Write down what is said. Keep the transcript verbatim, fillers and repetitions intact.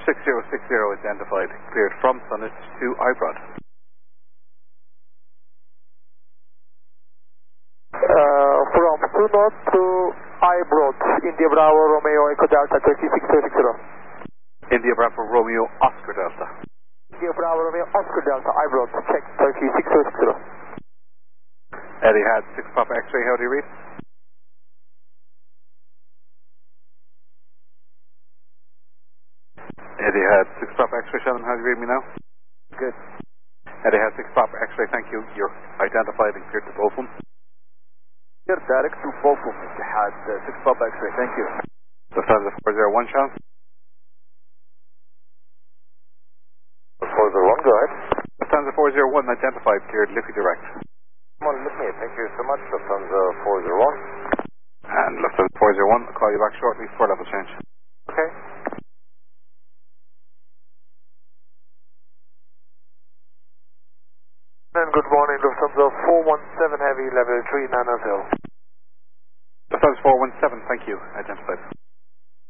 six zero six zero identified, cleared from Summit to Ibrod. Uh, from Sunnot to Ibrod, India Bravo Romeo Echo Delta Turkey six zero six zero. India Bravo Romeo Oscar Delta. India Bravo Romeo Oscar Delta Ibrod, check Turkey six zero six zero. Eddie had six Papa X-ray, how do you read? Eddie had six Papa X-ray, Shannon, how do you read me now? Good. Eddie had six Papa X-ray, thank you. You're identified and cleared to both of them. You're direct to both of them. You had uh, six Papa X-ray, thank you. Lufthansa four zero one, Shannon. four zero one, go ahead. Lufthansa four zero one identified, cleared Liffey direct. Come on, look me, thank you so much, Lufthansa four zero one. And Lufthansa four zero one, I'll call you back shortly for level change. Okay. And good morning, Lufthansa four one seven Heavy, level three nine zero. Lufthansa four one seven, thank you, identified.